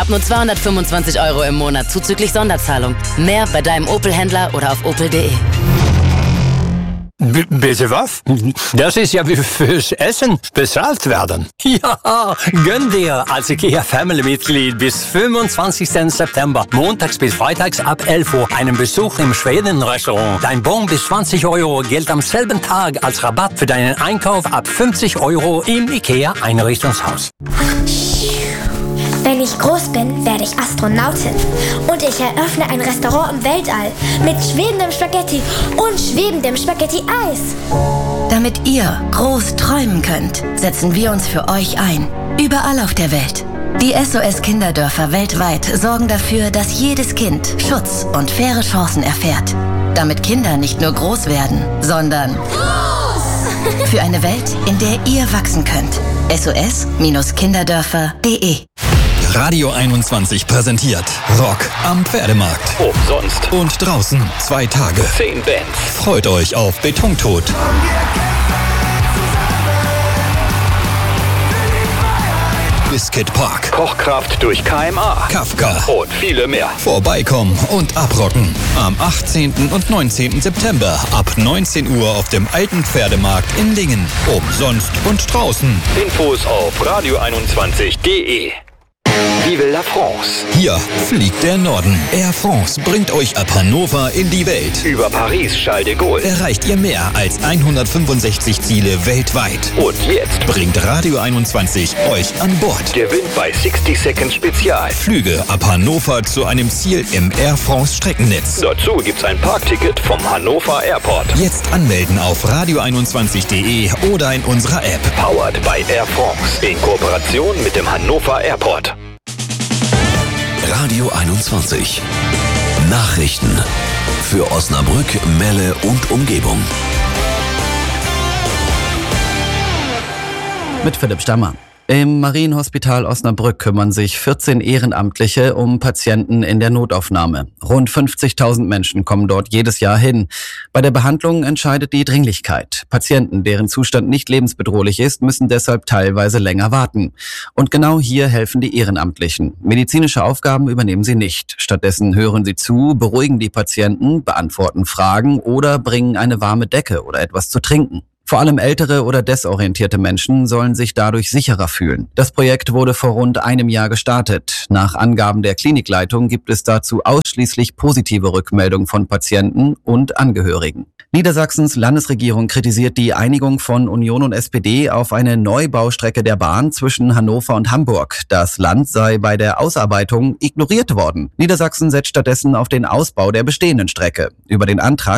Ab nur 225 € im Monat zuzüglich Sonderzahlung. Mehr bei deinem Opel-Händler oder auf opel.de. Bitte was? Das ist ja wie fürs Essen bezahlt werden. Ja, gönn dir als IKEA-Family-Mitglied bis 25. September, montags bis freitags ab 11 Uhr, einen Besuch im Schweden-Restaurant. Dein Bon bis 20 € gilt am selben Tag als Rabatt für deinen Einkauf ab 50 € im IKEA-Einrichtungshaus. Wenn ich groß bin, werde ich Astronautin. Und ich eröffne ein Restaurant im Weltall mit schwebendem Spaghetti und schwebendem Spaghetti-Eis. Damit ihr groß träumen könnt, setzen wir uns für euch ein. Überall auf der Welt. Die SOS-Kinderdörfer weltweit sorgen dafür, dass jedes Kind Schutz und faire Chancen erfährt. Damit Kinder nicht nur groß werden, sondern groß! Für eine Welt, in der ihr wachsen könnt. SOS-Kinderdörfer.de Radio 21 präsentiert Rock am Pferdemarkt. Umsonst. Und draußen 2 Tage. 10 Bands. Freut euch auf Betontod. Biscuit Park. Kochkraft durch KMA. Kafka. Und viele mehr. Vorbeikommen und abrocken. Am 18. und 19. September ab 19 Uhr auf dem alten Pferdemarkt in Lingen. Umsonst und draußen. Infos auf radio21.de. Vive la France. Hier fliegt der Norden. Air France bringt euch ab Hannover in die Welt. Über Paris, Charles de Gaulle. Erreicht ihr mehr als 165 Ziele weltweit. Und jetzt bringt Radio 21 euch an Bord. Gewinnt bei 60 Seconds Spezial. Flüge ab Hannover zu einem Ziel im Air France Streckennetz. Dazu gibt's ein Parkticket vom Hannover Airport. Jetzt anmelden auf radio21.de oder in unserer App. Powered by Air France. In Kooperation mit dem Hannover Airport. Radio 21. Nachrichten für Osnabrück, Melle und Umgebung. Mit Philipp Stammer. Im Marienhospital Osnabrück kümmern sich 14 Ehrenamtliche um Patienten in der Notaufnahme. Rund 50.000 Menschen kommen dort jedes Jahr hin. Bei der Behandlung entscheidet die Dringlichkeit. Patienten, deren Zustand nicht lebensbedrohlich ist, müssen deshalb teilweise länger warten. Und genau hier helfen die Ehrenamtlichen. Medizinische Aufgaben übernehmen sie nicht. Stattdessen hören sie zu, beruhigen die Patienten, beantworten Fragen oder bringen eine warme Decke oder etwas zu trinken. Vor allem ältere oder desorientierte Menschen sollen sich dadurch sicherer fühlen. Das Projekt wurde vor rund einem Jahr gestartet. Nach Angaben der Klinikleitung gibt es dazu ausschließlich positive Rückmeldungen von Patienten und Angehörigen. Niedersachsens Landesregierung kritisiert die Einigung von Union und SPD auf eine Neubaustrecke der Bahn zwischen Hannover und Hamburg. Das Land sei bei der Ausarbeitung ignoriert worden. Niedersachsen setzt stattdessen auf den Ausbau der bestehenden Strecke. Über den Antrag